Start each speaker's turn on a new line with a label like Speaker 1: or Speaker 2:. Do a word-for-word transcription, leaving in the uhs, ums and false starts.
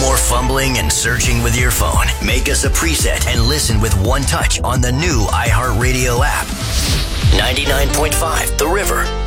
Speaker 1: more fumbling and searching with your phone. Make us a preset and listen with one touch on the new iHeartRadio app. ninety-nine point five The River.